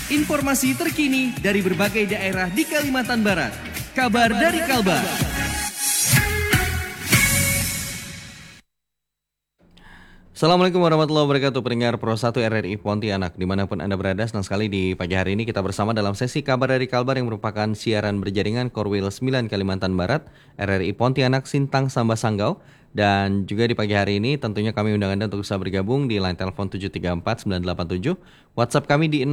Informasi terkini dari berbagai daerah di Kalimantan Barat. Kabar dari Kalbar. Assalamualaikum warahmatullahi wabarakatuh, pendengar Pro 1 RRI Pontianak dimanapun Anda berada. Senang sekali di pagi hari ini kita bersama dalam sesi Kabar dari Kalbar yang merupakan siaran berjaringan Korwil 9 Kalimantan Barat, RRI Pontianak, Sintang, Sambas, Sanggau. Dan juga di pagi hari ini tentunya kami undang Anda untuk bisa bergabung di line telepon 734-987, WhatsApp kami di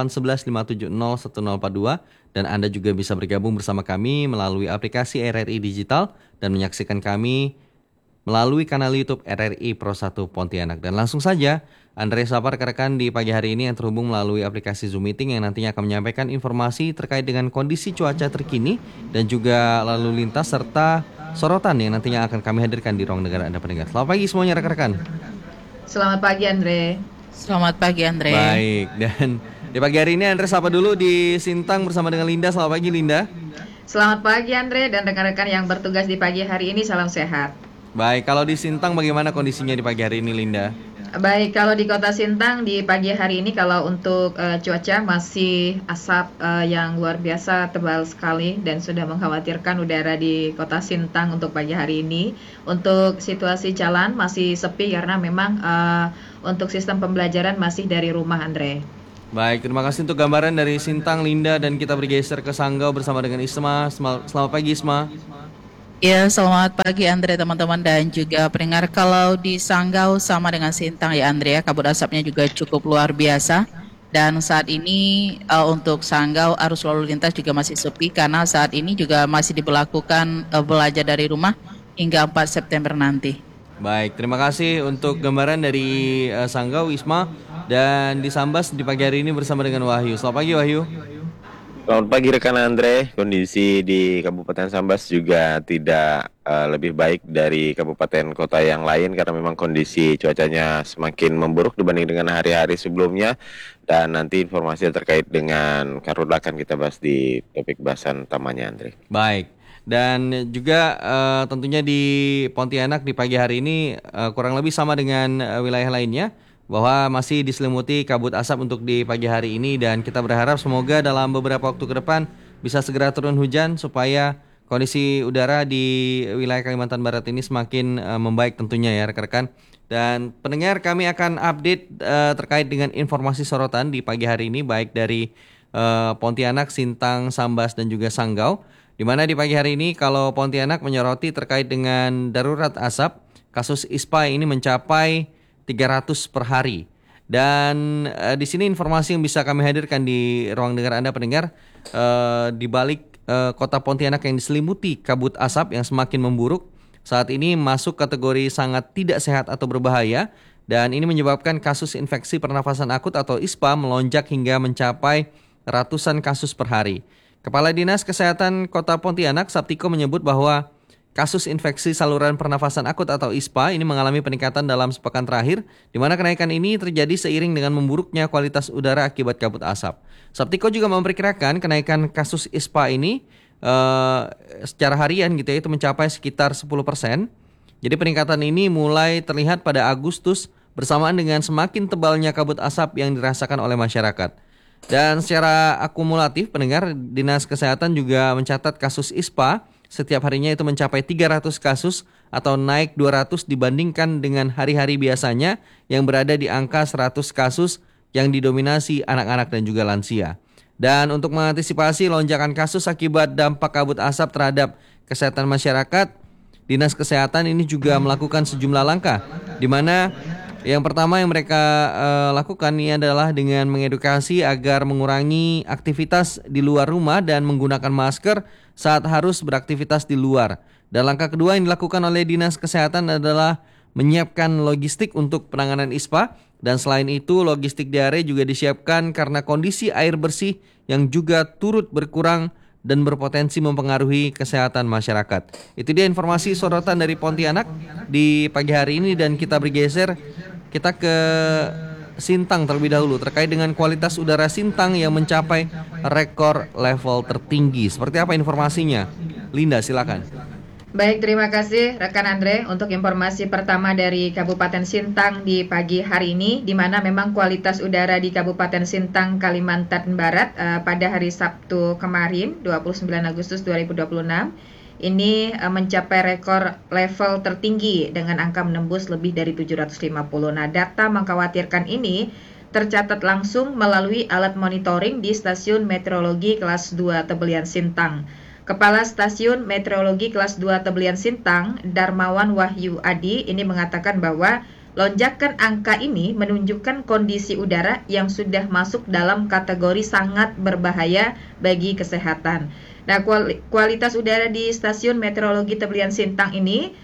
0811-570-1042, dan Anda juga bisa bergabung bersama kami melalui aplikasi RRI Digital dan menyaksikan kami melalui kanal YouTube RRI Pro 1 Pontianak. Dan langsung saja Andre sapa rekan-rekan di pagi hari ini yang terhubung melalui aplikasi Zoom Meeting yang nantinya akan menyampaikan informasi terkait dengan kondisi cuaca terkini dan juga lalu lintas serta sorotan yang nantinya akan kami hadirkan di ruang dengar Anda pendengar. Selamat pagi semuanya rekan-rekan. Selamat pagi Andre. Selamat pagi Andre. Baik, dan di pagi hari ini Andre sapa dulu di Sintang bersama dengan Linda. Selamat pagi Linda. Selamat pagi Andre dan rekan-rekan yang bertugas di pagi hari ini, salam sehat. Baik, kalau di Sintang bagaimana kondisinya di pagi hari ini Linda? Baik, kalau di kota Sintang di pagi hari ini kalau untuk cuaca masih asap yang luar biasa tebal sekali dan sudah mengkhawatirkan udara di kota Sintang untuk pagi hari ini. Untuk situasi jalan masih sepi karena memang untuk sistem pembelajaran masih dari rumah Andre. Baik, terima kasih untuk gambaran dari Sintang Linda dan kita bergeser ke Sanggau bersama dengan Isma. Selamat pagi Isma. Ya, selamat pagi Andre teman-teman dan juga pendengar. Kalau di Sanggau sama dengan Sintang ya Andre ya, kabut asapnya juga cukup luar biasa. Dan saat ini untuk Sanggau arus lalu lintas juga masih sepi karena saat ini juga masih diberlakukan belajar dari rumah hingga 4 September nanti. Baik, terima kasih untuk gambaran dari Sanggau Isma. Dan di Sambas di pagi hari ini bersama dengan Wahyu. Selamat pagi Wahyu. Selamat pagi rekan Andre, kondisi di Kabupaten Sambas juga tidak lebih baik dari kabupaten kota yang lain karena memang kondisi cuacanya semakin memburuk dibanding dengan hari-hari sebelumnya. Dan nanti informasi terkait dengan karhutla akan kita bahas di topik bahasan utamanya Andre. Baik, dan juga tentunya di Pontianak di pagi hari ini kurang lebih sama dengan wilayah lainnya, bahwa masih diselimuti kabut asap untuk di pagi hari ini dan kita berharap semoga dalam beberapa waktu ke depan bisa segera turun hujan supaya kondisi udara di wilayah Kalimantan Barat ini semakin membaik tentunya ya rekan-rekan. Dan pendengar, kami akan update terkait dengan informasi sorotan di pagi hari ini baik dari Pontianak, Sintang, Sambas dan juga Sanggau. Di mana di pagi hari ini kalau Pontianak menyoroti terkait dengan darurat asap, kasus ISPA ini mencapai 300 per hari. Dan di sini informasi yang bisa kami hadirkan di ruang dengar Anda pendengar, di balik kota Pontianak yang diselimuti kabut asap yang semakin memburuk, saat ini masuk kategori sangat tidak sehat atau berbahaya, dan ini menyebabkan kasus infeksi pernafasan akut atau ISPA melonjak hingga mencapai ratusan kasus per hari. Kepala Dinas Kesehatan Kota Pontianak, Saptiko, menyebut bahwa kasus infeksi saluran pernafasan akut atau ISPA ini mengalami peningkatan dalam sepekan terakhir, di mana kenaikan ini terjadi seiring dengan memburuknya kualitas udara akibat kabut asap. Saptiko juga memperkirakan kenaikan kasus ISPA ini secara harian gitu ya, itu mencapai sekitar 10%. Jadi peningkatan ini mulai terlihat pada Agustus bersamaan dengan semakin tebalnya kabut asap yang dirasakan oleh masyarakat. Dan secara akumulatif pendengar, Dinas Kesehatan juga mencatat kasus ISPA setiap harinya itu mencapai 300 kasus atau naik 200 dibandingkan dengan hari-hari biasanya yang berada di angka 100 kasus yang didominasi anak-anak dan juga lansia. Dan untuk mengantisipasi lonjakan kasus akibat dampak kabut asap terhadap kesehatan masyarakat, Dinas Kesehatan ini juga melakukan sejumlah langkah, di mana yang pertama yang mereka lakukan ini adalah dengan mengedukasi agar mengurangi aktivitas di luar rumah dan menggunakan masker saat harus beraktivitas di luar. Dan langkah kedua yang dilakukan oleh Dinas Kesehatan adalah menyiapkan logistik untuk penanganan ISPA. Dan selain itu logistik diare juga disiapkan karena kondisi air bersih yang juga turut berkurang dan berpotensi mempengaruhi kesehatan masyarakat. Itu dia informasi sorotan dari Pontianak di pagi hari ini dan kita bergeser. Kita ke Sintang terlebih dahulu terkait dengan kualitas udara Sintang yang mencapai rekor level tertinggi. Seperti apa informasinya? Linda, silakan. Baik, terima kasih rekan Andre untuk informasi pertama dari Kabupaten Sintang di pagi hari ini, di mana memang kualitas udara di Kabupaten Sintang, Kalimantan Barat pada hari Sabtu kemarin, 29 Agustus 2026, ini mencapai rekor level tertinggi dengan angka menembus lebih dari 750. Nah, data mengkhawatirkan ini tercatat langsung melalui alat monitoring di Stasiun Meteorologi Kelas 2 Tebelian Sintang. Kepala Stasiun Meteorologi Kelas 2 Tebelian Sintang, Darmawan Wahyu Adi, ini mengatakan bahwa lonjakan angka ini menunjukkan kondisi udara yang sudah masuk dalam kategori sangat berbahaya bagi kesehatan. Nah, kualitas udara di Stasiun Meteorologi Tebelian Sintang ini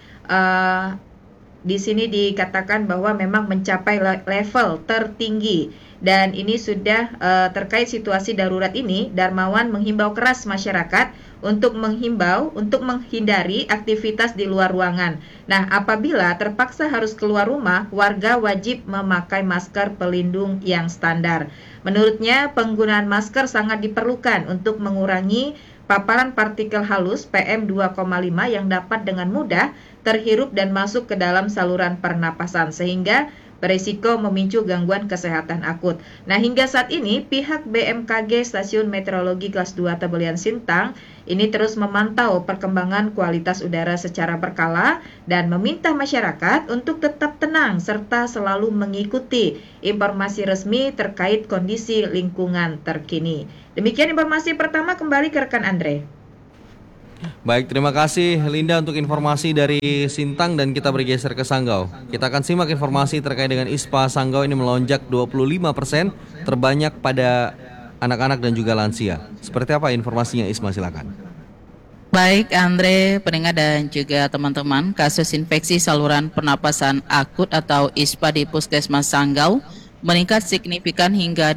di sini dikatakan bahwa memang mencapai level tertinggi, dan ini sudah terkait situasi darurat ini, Darmawan menghimbau keras masyarakat untuk menghindari aktivitas di luar ruangan. Nah, apabila terpaksa harus keluar rumah, warga wajib memakai masker pelindung yang standar. Menurutnya, penggunaan masker sangat diperlukan untuk mengurangi paparan partikel halus PM2,5 yang dapat dengan mudah terhirup dan masuk ke dalam saluran pernapasan, sehingga berisiko memicu gangguan kesehatan akut. Nah, hingga saat ini pihak BMKG Stasiun Meteorologi Kelas 2 Tebelian Sintang ini terus memantau perkembangan kualitas udara secara berkala dan meminta masyarakat untuk tetap tenang serta selalu mengikuti informasi resmi terkait kondisi lingkungan terkini. Demikian informasi pertama, kembali ke rekan Andre. Baik, terima kasih Linda untuk informasi dari Sintang, dan kita bergeser ke Sanggau. Kita akan simak informasi terkait dengan ISPA Sanggau ini melonjak 25%, terbanyak pada anak-anak dan juga lansia. Seperti apa informasinya, Isma, silakan. Baik Andre, pendengar dan juga teman-teman, kasus infeksi saluran pernapasan akut atau ISPA di Puskesmas Sanggau meningkat signifikan hingga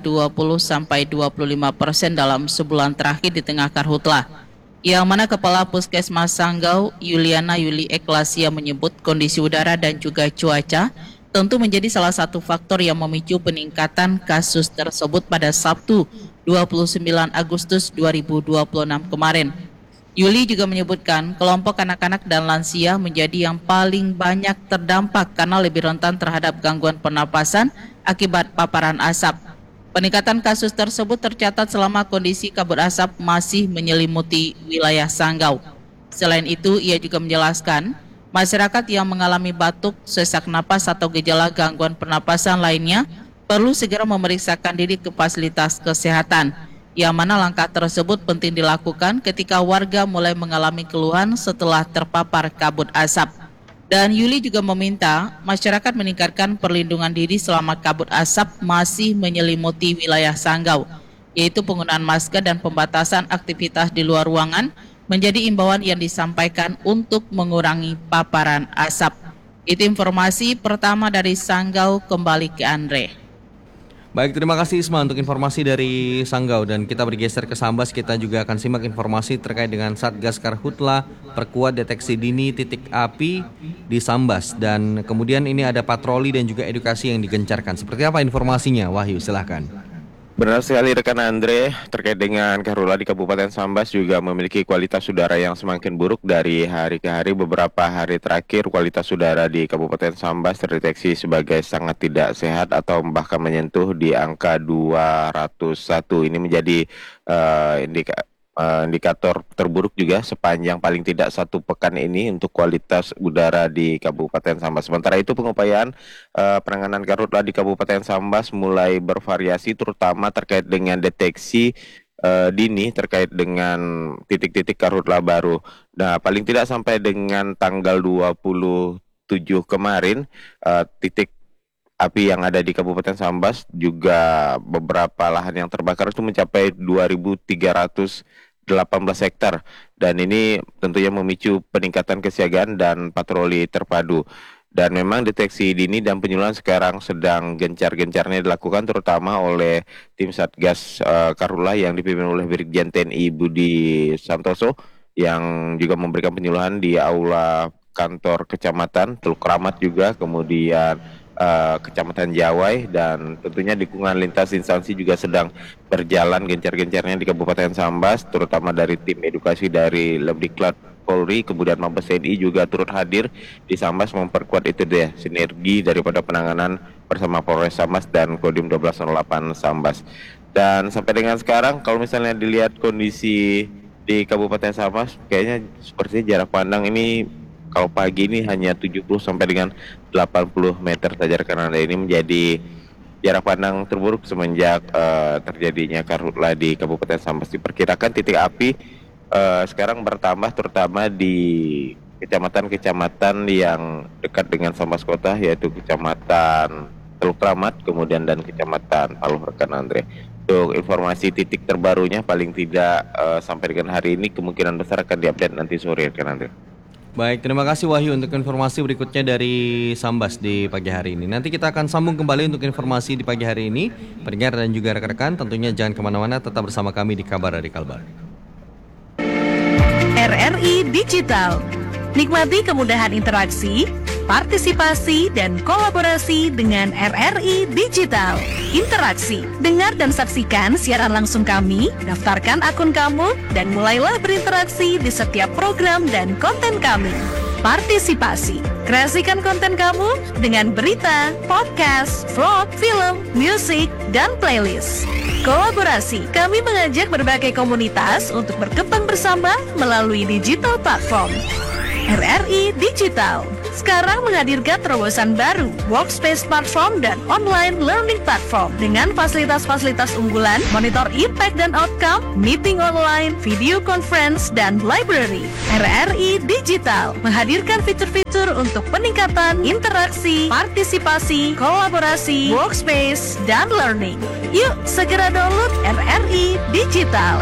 20-25% dalam sebulan terakhir di tengah karhutlah. Yang mana Kepala Puskesmas Sanggau, Yuliana Yuli Eklasia, menyebut kondisi udara dan juga cuaca tentu menjadi salah satu faktor yang memicu peningkatan kasus tersebut pada Sabtu 29 Agustus 2026 kemarin. Yuli juga menyebutkan kelompok anak-anak dan lansia menjadi yang paling banyak terdampak karena lebih rentan terhadap gangguan pernapasan akibat paparan asap. Peningkatan kasus tersebut tercatat selama kondisi kabut asap masih menyelimuti wilayah Sanggau. Selain itu, ia juga menjelaskan masyarakat yang mengalami batuk, sesak napas atau gejala gangguan pernapasan lainnya perlu segera memeriksakan diri ke fasilitas kesehatan. Yang mana langkah tersebut penting dilakukan ketika warga mulai mengalami keluhan setelah terpapar kabut asap. Dan Yuli juga meminta masyarakat meningkatkan perlindungan diri selama kabut asap masih menyelimuti wilayah Sanggau, yaitu penggunaan masker dan pembatasan aktivitas di luar ruangan menjadi imbauan yang disampaikan untuk mengurangi paparan asap. Itu informasi pertama dari Sanggau, kembali ke Andre. Baik, terima kasih Isma untuk informasi dari Sanggau, dan kita bergeser ke Sambas. Kita juga akan simak informasi terkait dengan Satgas Karhutla perkuat deteksi dini titik api di Sambas, dan kemudian ini ada patroli dan juga edukasi yang digencarkan. Seperti apa informasinya, Wahyu, silahkan. Benar sekali rekan Andre, terkait dengan Karhutla di Kabupaten Sambas juga memiliki kualitas udara yang semakin buruk dari hari ke hari. Beberapa hari terakhir kualitas udara di Kabupaten Sambas terdeteksi sebagai sangat tidak sehat atau bahkan menyentuh di angka 201. Ini menjadi indikator terburuk juga sepanjang paling tidak satu pekan ini untuk kualitas udara di Kabupaten Sambas. Sementara itu pengupayaan penanganan Karhutla di Kabupaten Sambas mulai bervariasi, terutama terkait dengan deteksi dini terkait dengan titik-titik Karhutla baru. Nah, paling tidak sampai dengan tanggal 27 kemarin, titik api yang ada di Kabupaten Sambas juga beberapa lahan yang terbakar itu mencapai 2.318 hektar, dan ini tentunya memicu peningkatan kesiagaan dan patroli terpadu. Dan memang deteksi dini dan penyuluhan sekarang sedang gencar-gencarnya dilakukan, terutama oleh tim Satgas Karhutla yang dipimpin oleh Brigjen TNI Budi Santoso, yang juga memberikan penyuluhan di aula kantor kecamatan Teluk Kramat juga, kemudian Kecamatan Jawai, dan tentunya dukungan lintas instansi juga sedang berjalan gencar-gencarnya di Kabupaten Sambas, terutama dari tim edukasi dari Lemdiklat Polri, kemudian Mabes TNI juga turut hadir di Sambas memperkuat itu deh sinergi daripada penanganan bersama Polres Sambas dan Kodim 1208 Sambas. Dan sampai dengan sekarang kalau misalnya dilihat kondisi di Kabupaten Sambas, kayaknya sepertinya jarak pandang ini kalau pagi ini hanya 70 sampai dengan 80 meter saja karena ini menjadi jarak pandang terburuk semenjak terjadinya karhutla di Kabupaten Sambas. Diperkirakan titik api sekarang bertambah terutama di kecamatan-kecamatan yang dekat dengan Sambas Kota, yaitu Kecamatan Teluk Kramat, kemudian dan Kecamatan Paluh, rekan Andre. Untuk informasi titik terbarunya paling tidak sampai dengan hari ini kemungkinan besar akan diupdate nanti sore, rekan Andre. Baik, terima kasih Wahyu untuk informasi berikutnya dari Sambas di pagi hari ini. Nanti kita akan sambung kembali untuk informasi di pagi hari ini. Pendengar dan juga rekan-rekan, tentunya jangan kemana-mana, tetap bersama kami di Kabar dari Kalbar. RRI Digital. Nikmati kemudahan interaksi, partisipasi, dan kolaborasi dengan RRI Digital. Interaksi, dengar dan saksikan siaran langsung kami, daftarkan akun kamu, dan mulailah berinteraksi di setiap program dan konten kami. Partisipasi, kreasikan konten kamu dengan berita, podcast, vlog, film, musik, dan playlist. Kolaborasi, kami mengajak berbagai komunitas untuk berkembang bersama melalui digital platform. RRI Digital sekarang menghadirkan terobosan baru, workspace platform dan online learning platform dengan fasilitas-fasilitas unggulan, monitor impact dan outcome, meeting online, video conference, dan library. RRI Digital menghadirkan fitur-fitur untuk peningkatan interaksi, partisipasi, kolaborasi, workspace, dan learning. Yuk segera download RRI Digital.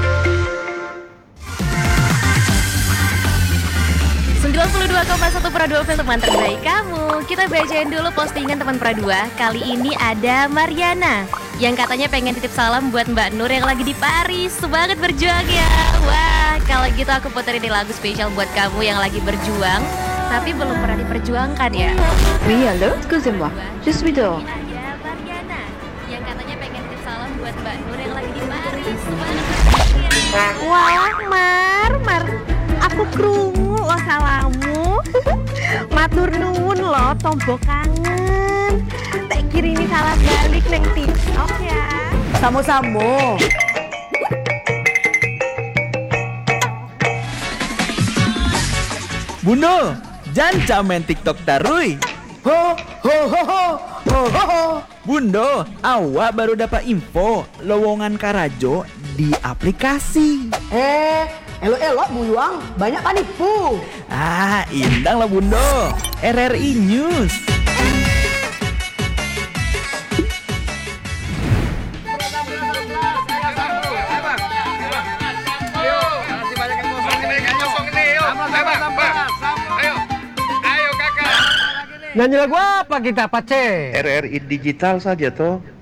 92,1 Pro2 FM, teman terbaik kamu. Kita bacain dulu postingan teman Pro2. Kali ini ada Mariana yang katanya pengen titip salam buat Mbak Nur yang lagi di Paris. Semangat berjuang ya. Wah, kalau gitu aku puterin lagu spesial buat kamu yang lagi berjuang tapi belum pernah diperjuangkan ya. Oui, allô, excusez-moi, je suis dehors. Ada Mariana yang katanya pengen titip salam buat Mbak Nur yang lagi di Paris. Semangat berjuang ya. Wah, Mar, aku krungu lo salamu. Matur nuwun lo, tombo kangen. Tak kirimi salam balik neng TikTok ya. Samo-samo. Bundo, jangan main TikTok tarui. Ho ho ho ho ho ho ho. Bundo, awak baru dapat info lowongan Karajo di aplikasi. Elok-elok buyuang, banyak panipu. Ah, indang lah Bundo. RRI News. Nyanyi lagu apa kita, Pace? RRI Digital saja toh.